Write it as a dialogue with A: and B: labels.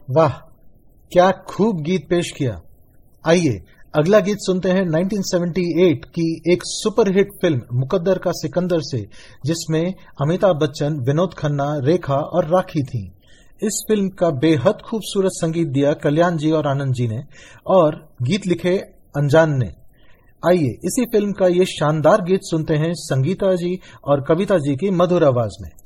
A: वाह, क्या खूब गीत पेश किया। आइए अगला गीत सुनते हैं 1978 की एक सुपरहिट फिल्म मुकद्दर का सिकंदर से, जिसमें अमिताभ बच्चन, विनोद खन्ना, रेखा और राखी थीं। इस फिल्म का बेहद खूबसूरत संगीत दिया कल्याण जी और आनंद जी ने, और गीत लिखे अनजान ने। आइए इसी फिल्म का ये शानदार गीत सुनते हैं संगीता जी और कविता जी की मधुर आवाज में।